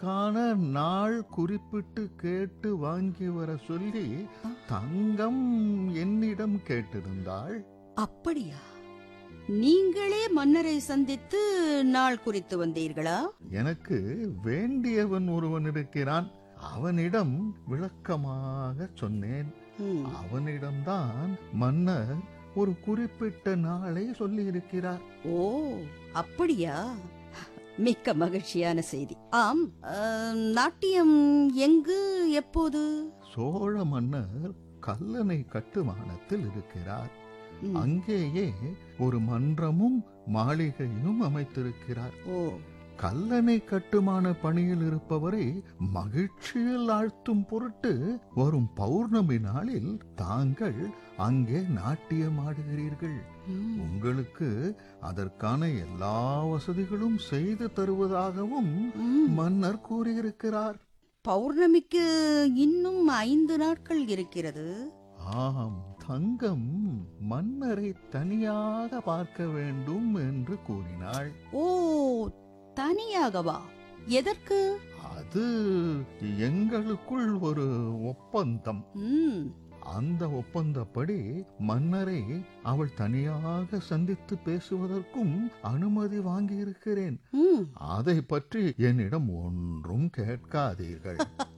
அதற்கான நாள் குறிப்பிட்டு கேட்டு வாங்கி வர சொல்லி தங்கம் என்னிடம் கேட்டிருந்தாள். அப்படியா? நீங்களே மன்னரை சந்தித்து நாள் குறித்து வந்தீர்களா? எனக்கு வேண்டியவன் ஒருவன் இருக்கிறான். அவனிடம் விளக்கமாக சொன்னேன். அவனிடம்தான் மன்னர் ஒரு குறிப்பிட்ட நாளை சொல்லி இருக்கிறார். ஓ, அப்படியா? மிக்க மகிழ்ச்சியான செய்தி. ஆம், நாட்டியம் எங்கு, எப்போது? சோழ மன்னர் கல்லணை கட்டுமானத்தில் இருக்கிறார். அங்கேயே ஒரு மன்றமும் மாளிகையும் அமைத்திருக்கிறார். ஓ, கல்லணை கட்டுமான பணியில் இருப்பவரை மகிழ்ச்சியில் ஆழ்த்தும் பொருட்டு வரும் பௌர்ணமி நாளில் தாங்கள் அங்கே நாட்டியம் ஆடுகிறீர்கள். உங்களுக்கு அதற்கான எல்லா வசதிகளும் செய்து தருவதாகவும் மன்னர் கூறியிருக்கிறார். பௌர்ணமிக்கு இன்னும் 5 நாட்கள் இருக்கிறது. ஆம், தங்கம் மன்னரை தனியாக பார்க்க வேண்டும் என்று கூறினாள். ஓ, தனியாகவா? எதற்கு? அது எங்களுக்குள் ஒரு ஒப்பந்தம். அந்த ஒப்பந்தப்படி மன்னரை அவள் தனியாக சந்தித்து பேசுவதற்கும் அனுமதி வாங்கி இருக்கிறேன். அதை பற்றி என்னிடம் ஒன்றும் கேட்காதீர்கள்.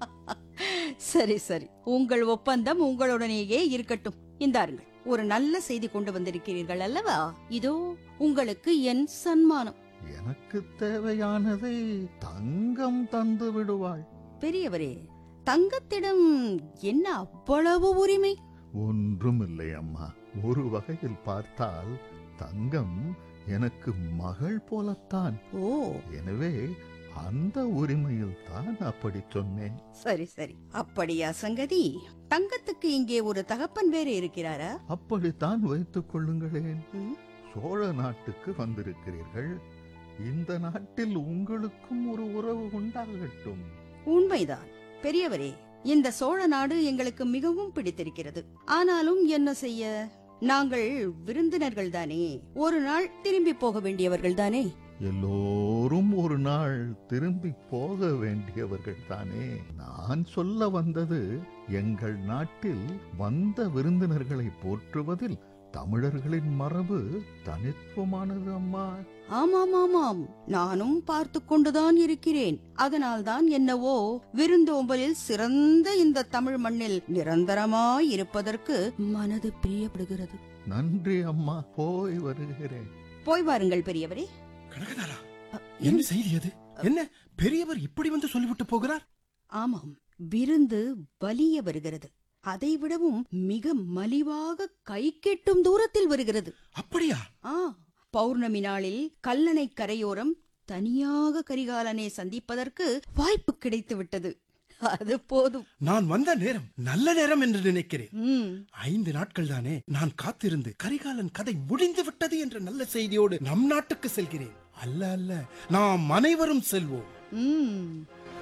சரி சரி, உங்கள் ஒப்பந்தம் உங்களுடனேயே இருக்கட்டும். இந்தாருங்கள், ஒரு நல்ல செய்தி கொண்டு வந்திருக்கிறீர்கள் அல்லவா? இதோ உங்களுக்கு என் சன்மானம். எனக்கு தேவையானதை தங்கம் தந்து விடுவாள். பெரியவரே, தங்கத்திடம் என்ன அவ்வளவு உரிமை? ஒன்றும் இல்லை அம்மா. ஒரு வகையில் பார்த்தால் தங்கம் எனக்கு மகள் போலத்தான். ஓ, எனவே அந்த உரிமையில் தான் அப்படி சொன்னேன். சரி சரி, அப்படியா சங்கதி? தங்கத்துக்கு இங்கே ஒரு தகப்பன் வேறு இருக்கிறாரா? அப்படித்தான் வைத்துக் கொள்ளுங்களேன். சோழ நாட்டுக்கு வந்திருக்கிறீர்கள். இந்த நாட்டில் உங்களுக்கும் ஒரு உறவு உண்டாகட்டும். உண்மைதான் பெரியவரே, இந்த சோழ நாடு எங்களுக்கு மிகவும் பிடித்திருக்கிறது. ஆனாலும் என்ன செய்ய, நாங்கள் விருந்தினர்கள் தானே, ஒரு நாள் திரும்பி போக வேண்டியவர்கள் தானே. எல்லோரும் ஒரு நாள் திரும்பி போக வேண்டியவர்கள் தானே. நான் சொல்ல வந்தது, எங்கள் நாட்டில் வந்த விருந்தினர்களை போற்றுவதில் தமிழர்களின் மரபு தனித்துவமானது அம்மா. ஆமாம் ஆமாம், நானும் பார்த்து கொண்டுதான் இருக்கிறேன். அதனால்தான் என்னவோ விருந்தோம்பலில் சிறந்த இந்த தமிழ் மண்ணில் நிரந்தரமாய் இருப்பதற்கு மனது பிரியப்படுகிறது. நன்றி அம்மா, போய் வருகிறேன். போய் வாருங்கள் பெரியவரே. கனகதாரா, என்ன செய்தி அது? என்ன பெரியவர் இப்படி வந்து சொல்லிவிட்டு போகிறார்? ஆமாம், விருந்து வலிய வருகிறது. அதை விடவும் மிக மலிவாக கை கெட்டும் தூரத்தில் வருகிறது. அப்படியா? பௌர்ணமி நாளில் கல்லணை கரையோரம் தனியாக கரிகாலனை சந்திப்பதற்கு வாய்ப்பு கிடைத்து விட்டது. அது போதும். நான் வந்த நேரம் நல்ல நேரம் என்று நினைக்கிறேன். 5 நாட்கள் தானே நான் காத்திருந்து கரிகாலன் கதை முடிந்து விட்டது என்ற நல்ல செய்தியோடு நம் நாட்டுக்கு செல்கிறேன். அல்ல அல்ல, நாம் அனைவரும் செல்வோம்.